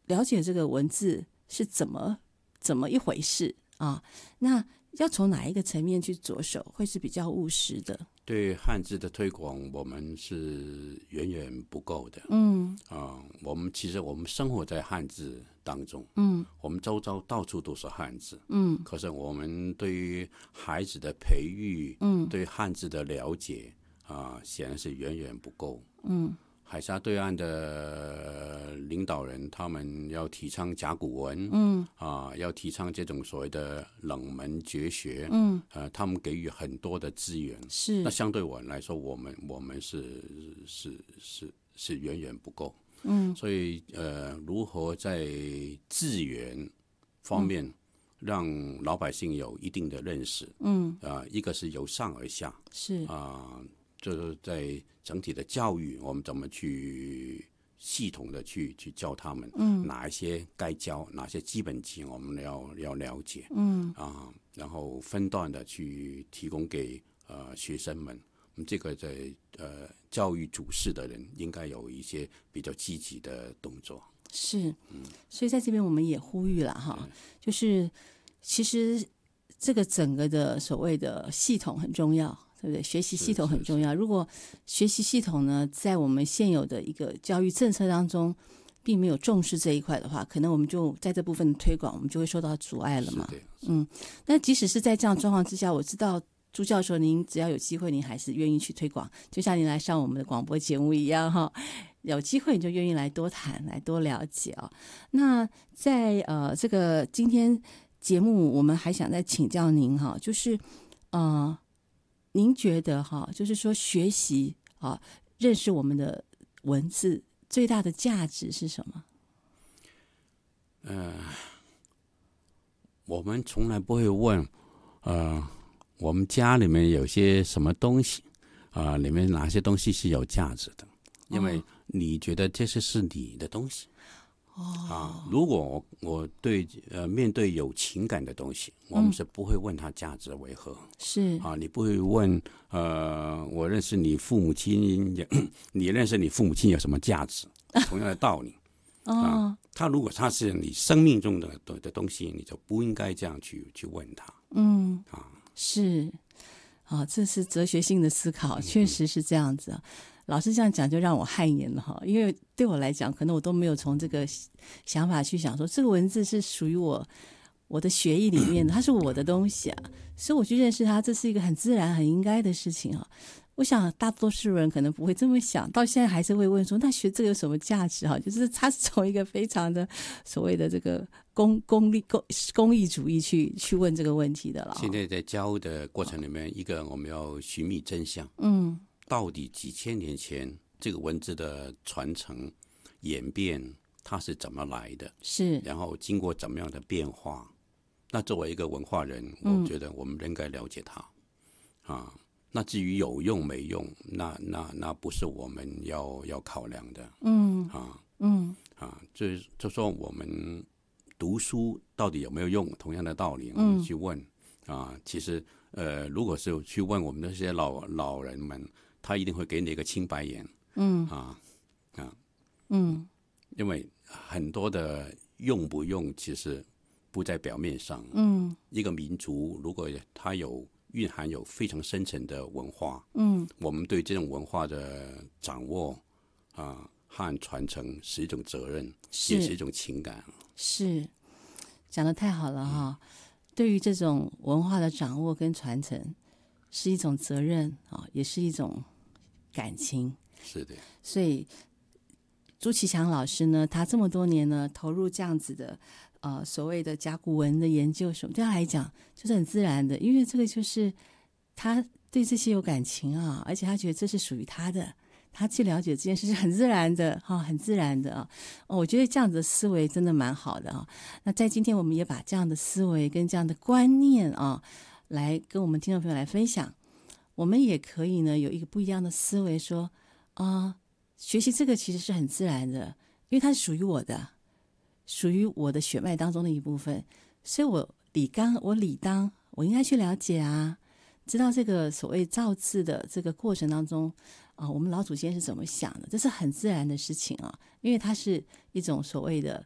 了解这个文字是怎么一回事啊？那要从哪一个层面去着手，会是比较务实的？ 对汉字的推广，我们是远远不够的。我们其实我们生活在汉字当中，我们周遭到处都是汉字，可是我们对于孩子的培育，对汉字的了解显然是远远不够。海峡对岸的领导人，他们要提倡甲骨文，要提倡这种所谓的冷门绝学，他们给予很多的资源， 是。 那相对我们来说，我们是远远不够，所以如何在资源方面让老百姓有一定的认识，一个是由上而下， 是就是在整体的教育，我们怎么去系统的去教他们，哪一些该教，哪些基本情我们要了解，然后分段的去提供给学生们。这个在教育主事的人应该有一些比较积极的动作。 是，所以在这边我们也呼吁了哈，就是其实这个整个的所谓的系统很重要。对不对？学习系统很重要。如果学习系统呢，在我们现有的一个教育政策当中，并没有重视这一块的话，可能我们就在这部分的推广，我们就会受到阻碍了嘛。那即使是在这样状况之下，我知道朱教授您只要有机会，您还是愿意去推广，就像您来上我们的广播节目一样哈。有机会你就愿意来多谈，来多了解啊。那在这个今天节目，我们还想再请教您哈，就是您觉得哈，就是说学习认识我们的文字最大的价值是什么？ 我们从来不会问，我们家里面有些什么东西，里面哪些东西是有价值的，因为你觉得这些是你的东西。如果我对面对有情感的东西，我们是不会问他价值为何。 是你不会问我认识你父母亲，你认识你父母亲有什么价值？同样的道理。他如果他是你生命中的东西，你就不应该这样去问他。 是这是哲学性的思考，确实是这样子啊。老师这样讲就让我汗颜了哈，因为对我来讲，可能我都没有从这个想法去想说，这个文字是属于我的血液里面的，它是我的东西啊，所以我去认识它，这是一个很自然、很应该的事情啊。我想大多数人可能不会这么想，到现在还是会问说，那学这个有什么价值哈？就是它是从一个非常的所谓的这个公益主义去问这个问题的了。 现在在教的过程里面，一个我们要寻觅真相。到底几千年前这个文字的传承演变它是怎么来的， 是然后经过怎么样的变化，那作为一个文化人，我觉得我们应该了解它。那至于有用没用，那不是我们要考量的。就说我们读书到底有没有用，同样的道理我们去问其实如果是去问我们那些老人们，他一定会给你一个青白眼。因为很多的用不用其实不在表面上。一个民族如果它蕴含有非常深层的文化，我们对这种文化的掌握和传承是一种责任，也是一种情感。 是讲得太好了哈。对于这种文化的掌握跟传承是一种责任也是一种感情。 是的。 所以朱其强老师呢，他这么多年呢投入这样子的所谓的甲骨文的研究什么，对他来讲就是很自然的，因为这个就是他对这些有感情而且他觉得这是属于他的，他去了解这件事是很自然的很自然的我觉得这样子的思维真的蛮好的那在今天我们也把这样的思维跟这样的观念来跟我们听众朋友来分享，我们也可以呢有一个不一样的思维，说学习这个其实是很自然的，因为它是属于我的，属于我的血脉当中的一部分，所以我理当我应该去了解知道这个所谓造字的这个过程当中我们老祖先是怎么想的，这是很自然的事情因为它是一种所谓的